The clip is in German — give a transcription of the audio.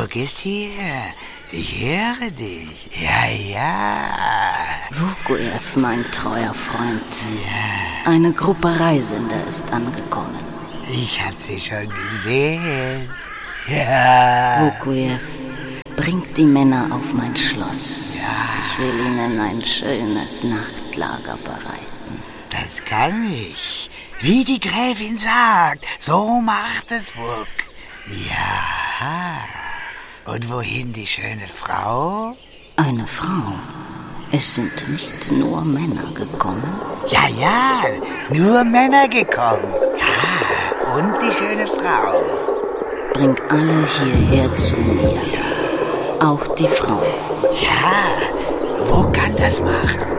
Burg ist hier. Ich höre dich. Ja. Vukujev, mein treuer Freund. Ja. Eine Gruppe Reisender ist angekommen. Ich hab sie schon gesehen. Ja. Vukujev, bringt die Männer auf mein Schloss. Ja. Ich will ihnen ein schönes Nachtlager bereiten. Das kann ich. Wie die Gräfin sagt, so macht es Vuk. Ja. Und wohin die schöne Frau? Eine Frau? Es sind nicht nur Männer gekommen? Ja, nur Männer gekommen. Ja, und die schöne Frau. Bring alle hierher zu mir. Ja. Auch die Frau. Ja, wo kann das machen?